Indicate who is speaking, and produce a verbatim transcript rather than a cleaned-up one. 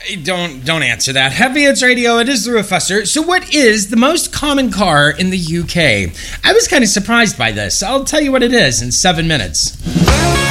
Speaker 1: don't don't answer that. Heavy Hits Radio, it is the Roofbuster. So what is the most common car in the U K? I was kind of surprised by this. I'll tell you what it is in seven minutes.